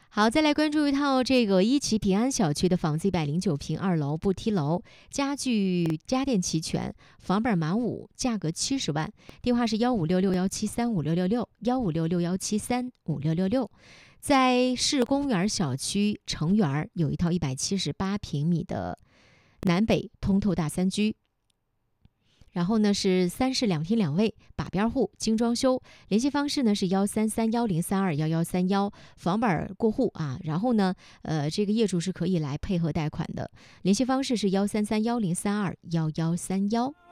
好，再来关注一套这个一期平安小区的房子，109平，2楼不梯楼，家具家电齐全，房本满5，价格70万。电话是1566173566，1566173566。在市公园小区城园有一套178平米的南北通透大3居。然后呢是3室2厅2卫，把边户，精装修。联系方式呢是13310321131，房本过户啊。然后呢，这个业主是可以来配合贷款的。联系方式是13310321131。